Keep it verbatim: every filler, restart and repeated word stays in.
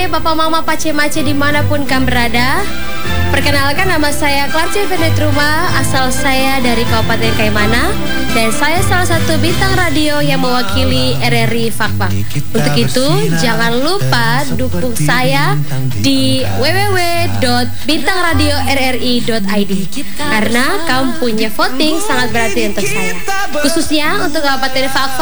Bapak Mama Pace Mace dimanapun kamu berada. Perkenalkan, nama saya Clarce Venetruma, asal saya dari Kabupaten Kaimana, dan saya salah satu bintang radio yang mewakili R R I Fakfak. Untuk itu, jangan lupa dukung saya di w w w dot bintang radio r r i dot i d karena kamu punya voting sangat berarti untuk saya, khususnya untuk Kabupaten Fakfak.